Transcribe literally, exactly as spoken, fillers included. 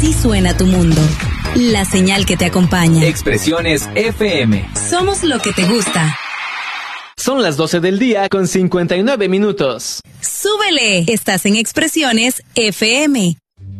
Así suena tu mundo. La señal que te acompaña. Expresiones F M. Somos lo que te gusta. Son las doce del día con cincuenta y nueve minutos. ¡Súbele! Estás en Expresiones F M.